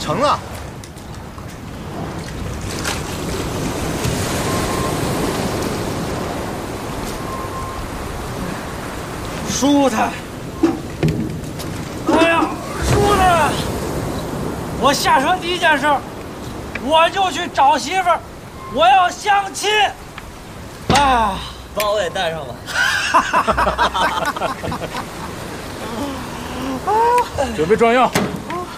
成了。 舒坦。哎呀，舒坦！我下车第一件事，我就去找媳妇儿，我要相亲。啊， 把我也带上吧。 准备装药。